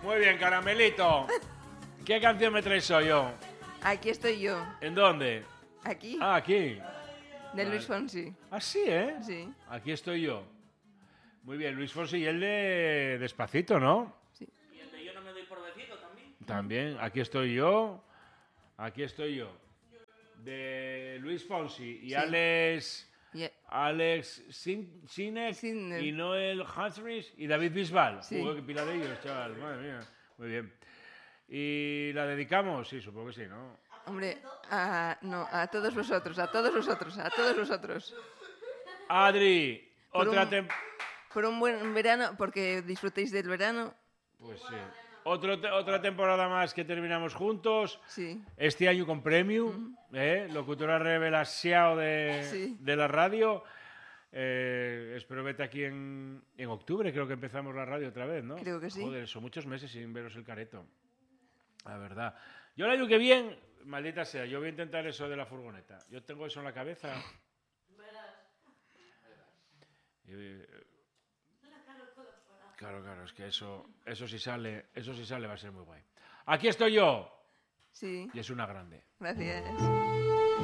Muy bien, Caramelito. ¿Qué canción me traes hoy yo? Aquí estoy yo. ¿En dónde? Aquí. Ah, aquí. De Luis Fonsi. Ah, sí, ¿eh? Sí. Aquí estoy yo. Muy bien, Luis Fonsi y el de Despacito, ¿no? Sí. Y el de Yo no me doy por vencido también. También, aquí estoy yo. Aquí estoy yo. De Luis Fonsi y Sí. Alex Sinner Sinner. y Noel Humphries y David Bisbal. Sí. Qué pila de ellos, chaval. Madre mía. Muy bien. ¿Y la dedicamos? Sí, supongo que sí, ¿no? Hombre, no, a todos vosotros, a todos vosotros, a todos vosotros. Adri, Por otra un- temporada. Por un buen verano, porque disfrutéis del verano. Pues sí. Otra temporada más que terminamos juntos. Sí. Este año con premium, locutora revelación Sí. de la radio. Espero verte aquí en octubre, creo que empezamos la radio otra vez, ¿no? Creo que sí. Joder, son muchos meses sin veros el careto. La verdad. Yo el año que viene, maldita sea, yo voy a intentar eso de la furgoneta. Yo tengo eso en la cabeza. Claro, es que eso si sale va a ser muy guay. Aquí estoy yo. Sí. Y es una grande. Gracias.